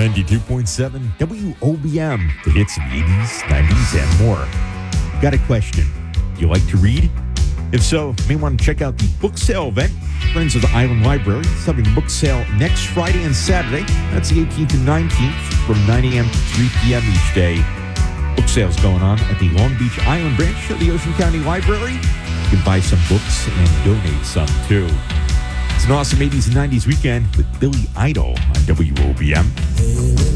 92.7 WOBM, the hits of the 80s, 90s, and more. Got a question? Do you like to read? If so, you may want to check out the book sale event. Friends of the Island Library is having a book sale next Friday and Saturday. That's the 18th and 19th from 9 a.m. to 3 p.m. each day. Book sales going on at the Long Beach Island branch of the Ocean County Library. You can buy some books and donate some too. It's an awesome 80s and 90s weekend with Billy Idol on WOBM.